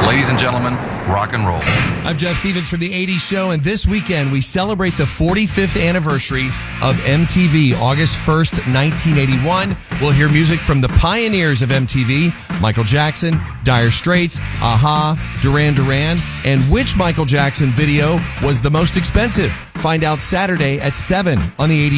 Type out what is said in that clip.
Ladies and gentlemen, rock and roll. I'm Jeff Stevens from the 80s Show, and this weekend we celebrate the 45th anniversary of MTV, August 1st, 1981. We'll hear music from the pioneers of MTV, Michael Jackson, Dire Straits, Aha, Duran Duran, and which Michael Jackson video was the most expensive? Find out Saturday at 7 on the 80s